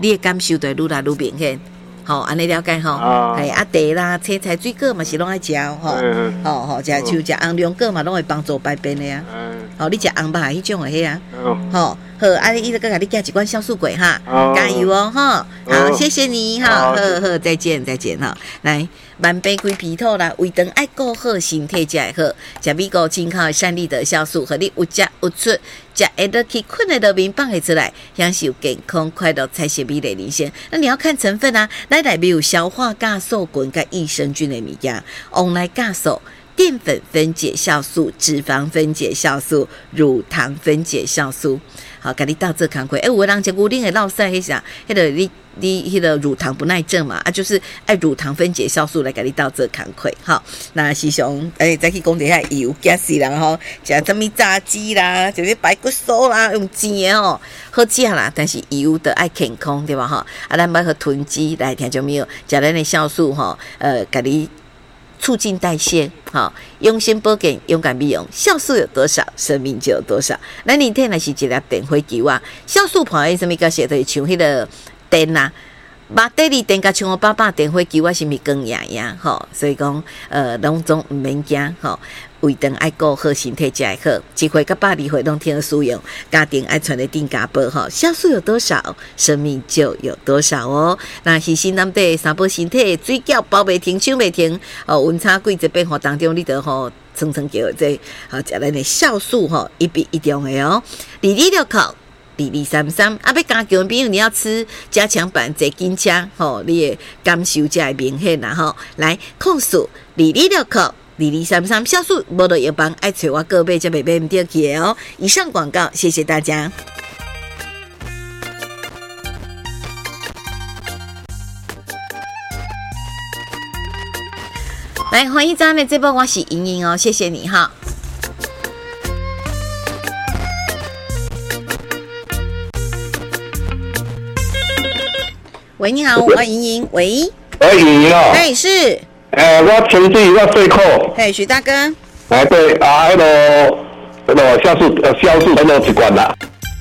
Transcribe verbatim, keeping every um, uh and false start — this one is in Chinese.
你的感受就会愈来愈明显。吼、哦，安尼了解吼，系啊茶啦、青菜水果嘛是拢爱食吼，吼吼，食像食红龙果嘛拢会帮助排便的啊。吼、哦，你食红肉迄种的迄啊，吼、好，啊你伊个甲你寄一罐酵素柜哈，加油哦哈，好，谢谢你哈，好好，再见再见哈，来。万病归皮土啦，胃肠爱顾好，身体才会好。食美国进口的善利的酵素，互你有食有出，食会落去，困的落眠放会出来，享受健康快乐才是美丽人生。那你要看成分啊，来内面有消化酵素菌跟益生菌的物件，往来酵素。淀粉分解酵素、脂肪分解酵素、乳糖分解酵素，好，给你到这工课。哎，有的人吃牛奶会落屎，迄啥？迄个你你迄个乳糖不耐症嘛，啊，就是爱乳糖分解酵素来给你到这工课。好，那时常哎再去讲一下油，惊死人吼，食什么炸鸡啦，就是排骨酥啦，用煎的吼，好食啦，但是油的爱健康对吧？哈，啊，咱买个囤积来听就没有，食咱的酵素吼，呃，给你。促进代谢，好，用心保健，勇敢美容，酵素有多少，生命就有多少。咱你天若是一粒电火球啊，酵素旁边什么个写的像迄个电啊，把第二电甲像我爸爸电火球啊，是咪更痒痒吼？所以讲，呃，拢总唔免惊吼。胃肠爱顾好，身体才会好。一岁到百二岁拢听使用，家庭爱传的定家宝吼，酵素有多少，生命就有多少哦。那细心男的三宝身体，水饺包袂停，抢袂停。哦，温差季节变化当中，你得吼层层叫这好食咱的酵素吼，一比一重的哦。二二六口。二二三三，啊，要加强朋友，你要吃加强版，坐紧车吼，你的感受才会明显啦吼。来，控诉二二六口。二二三三酵素无得药房，爱找我个别才袂买唔到去的哦。以上广告，谢谢大家。来，欢迎咱的这波，我是莹莹哦，谢谢你哈。喂，你好，我莹莹，喂， 喂，莹莹哦， 哎，是。 诶、欸，我前几要税扣。 嘿，许大哥。 哎，对啊，那个那个酵素呃酵素那个一罐啦。